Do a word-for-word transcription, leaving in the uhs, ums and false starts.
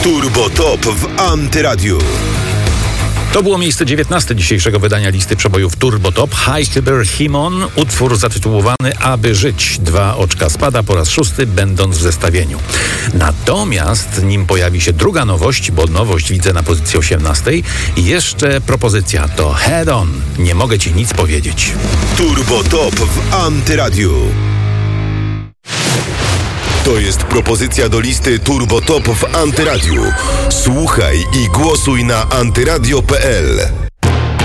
Turbo Top w Antyradiu. To było miejsce dziewiętnaste dzisiejszego wydania listy przebojów Turbo Top. High Cyber Himon, utwór zatytułowany Aby żyć. Dwa oczka spada po raz szósty, będąc w zestawieniu. Natomiast nim pojawi się druga nowość, bo nowość widzę na pozycji osiemnastej, jeszcze propozycja to Head On. Nie mogę ci nic powiedzieć. Turbo Top w Antyradiu. To jest propozycja do listy Turbo Top w Antyradiu. Słuchaj i głosuj na antyradio kropka p l.